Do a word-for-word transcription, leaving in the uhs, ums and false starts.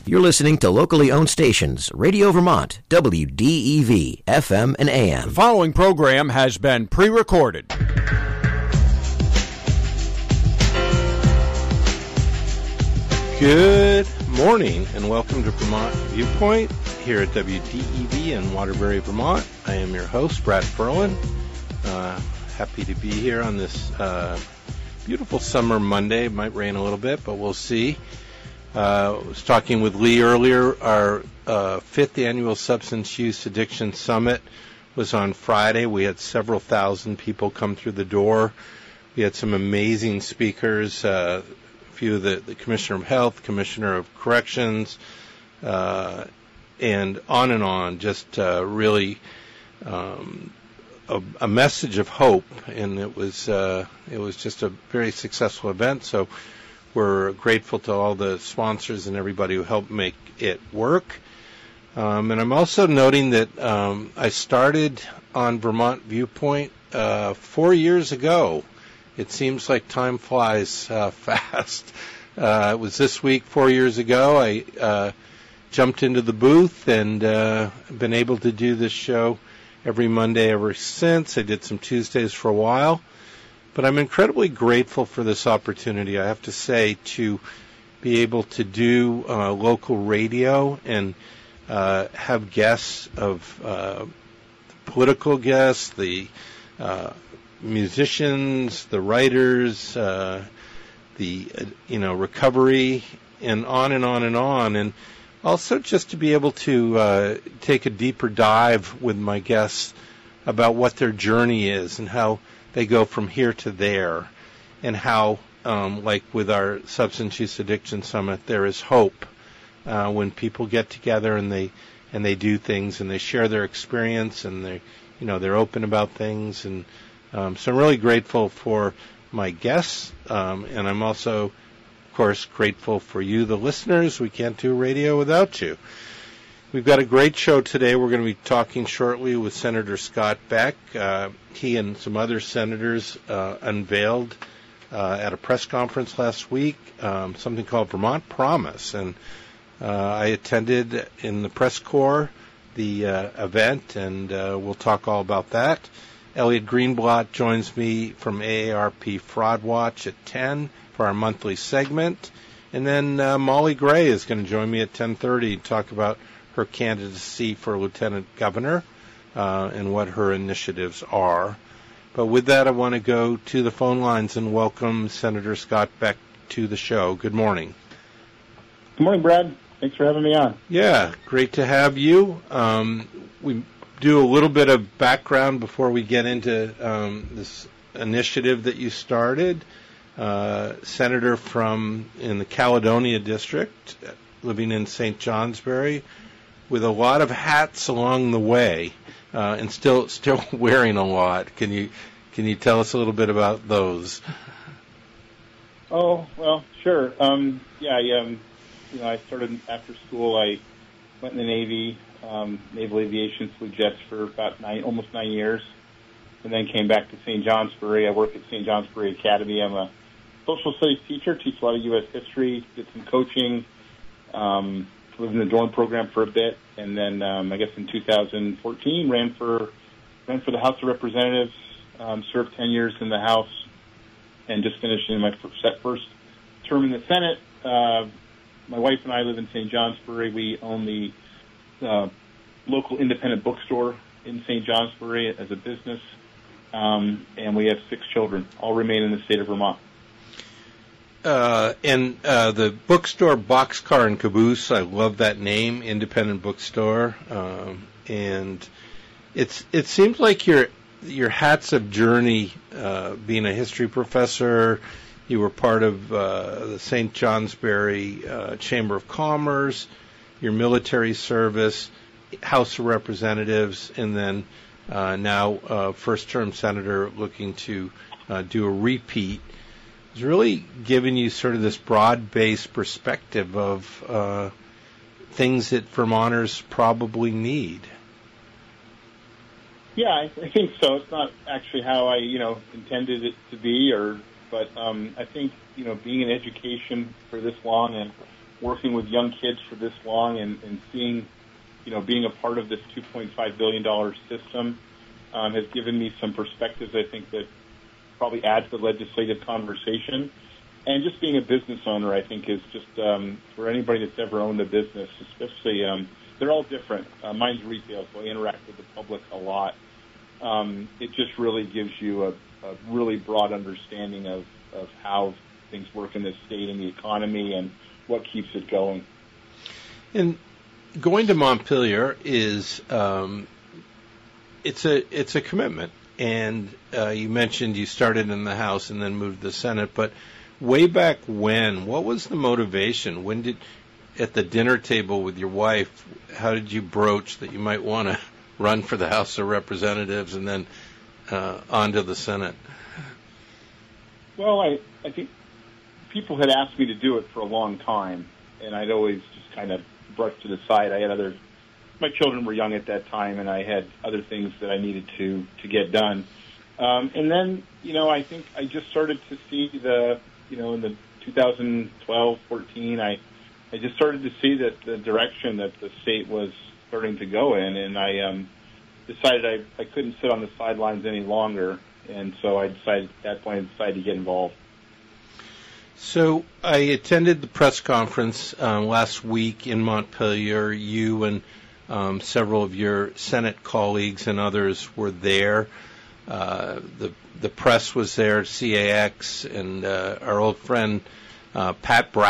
You're listening to locally owned stations, Radio Vermont, W D E V, F M and A M. The following program has been pre-recorded. Good morning and welcome to Vermont Viewpoint here at W D E V in Waterbury, Vermont. I am your host, Brad Ferlin. Uh, happy to be here on this uh, beautiful summer Monday. It might rain a little bit, but we'll see. Uh, I was talking with Lee earlier. Our uh, fifth annual Substance Use Addiction Summit was on Friday. We had several thousand people come through the door. We had some amazing speakers, uh, a few of the, the Commissioner of Health, Commissioner of Corrections, uh, and on and on, just uh, really um, a, a message of hope. And it was, uh, it was just a very successful event. So we're grateful to all the sponsors and everybody who helped make it work. Um, and I'm also noting that um, I started on Vermont Viewpoint uh, four years ago. It seems like time flies uh, fast. Uh, it was this week four years ago. I uh, jumped into the booth and uh, been able to do this show every Monday ever since. I did some Tuesdays for a while. But I'm incredibly grateful for this opportunity, I have to say, to be able to do uh, local radio and uh, have guests of uh, political guests, the uh, musicians, the writers, uh, the, uh, you know, recovery, and on and on and on. And also just to be able to uh, take a deeper dive with my guests about what their journey is and how they go from here to there, and how, um, like with our Substance Use Addiction Summit, there is hope uh, when people get together and they and they do things and they share their experience and they, you know, they're open about things. And um, so I'm really grateful for my guests, um, and I'm also, of course, grateful for you, the listeners. We can't do radio without you. We've got a great show today. We're going to be talking shortly with Senator Scott Beck. Uh, he and some other senators uh, unveiled uh, at a press conference last week um, something called Vermont Promise. And uh, I attended in the press corps the uh, event, and uh, we'll talk all about that. Elliot Greenblatt joins me from A A R P Fraud Watch at ten for our monthly segment. And then uh, Molly Gray is going to join me at ten thirty to talk about her candidacy for lieutenant governor uh, and what her initiatives are. But with that, I want to go to the phone lines and welcome Senator Scott Beck to the show. Good morning. Good morning, Brad. Thanks for having me on. Yeah, great to have you. Um, we do a little bit of background before we get into um, this initiative that you started. Uh, senator from in the Caledonia district, living in Saint Johnsbury, with a lot of hats along the way, uh, and still still wearing a lot. Can you can you tell us a little bit about those? Oh, well, sure. Um, yeah, I, um, you know, I started after school. I went in the Navy, um, Naval Aviation, flew jets for about nine, almost nine years, and then came back to Saint Johnsbury. I work at Saint Johnsbury Academy. I'm a social studies teacher, teach a lot of U S history, did some coaching. Um, lived in the dorm program for a bit, and then um, I guess in two thousand fourteen ran for ran for the House of Representatives, um, served ten years in the House, and just finished in my first term in the Senate. Uh, my wife and I live in Saint Johnsbury. We own the uh, local independent bookstore in Saint Johnsbury as a business, um, and we have six children, all remain in the state of Vermont. Uh, and uh, the bookstore, Boxcar and Caboose, I love that name, independent bookstore. Um, and it's it seems like your your hats of journey, uh, being a history professor, you were part of uh, the Saint Johnsbury uh, Chamber of Commerce, your military service, House of Representatives, and then uh, now uh, first-term senator looking to uh, do a repeat. It's really giving you sort of this broad-based perspective of uh, things that Vermonters probably need. Yeah, I, I think so. It's not actually how I, you know, intended it to be, or but um, I think, you know, being in education for this long and working with young kids for this long and, and seeing, you know, being a part of this two point five billion dollars system um, has given me some perspectives, I think, that probably add to the legislative conversation. And just being a business owner, I think, is just, um, for anybody that's ever owned a business, especially, um, they're all different. Uh, mine's retail, so I interact with the public a lot. Um, it just really gives you a, a really broad understanding of, of how things work in this state and the economy and what keeps it going. And going to Montpelier is, um, it's a it's a commitment. And uh, you mentioned you started in the House and then moved to the Senate, but way back when, what was the motivation? When did, at the dinner table with your wife, how did you broach that you might want to run for the House of Representatives and then uh, on to the Senate? Well, I, I think people had asked me to do it for a long time, and I'd always just kind of brushed to the side. I had other, my children were young at that time, and I had other things that I needed to, to get done. Um, and then, you know, I think I just started to see the, you know, in the two thousand twelve, fourteen, I, I just started to see that the direction that the state was starting to go in, and I um, decided I, I couldn't sit on the sidelines any longer, and so I decided at that point I decided to get involved. So I attended the press conference um, last week in Montpelier. You and um, several of your Senate colleagues and others were there. Uh, the the press was there, C A X, and uh, our old friend uh, Pat Brown.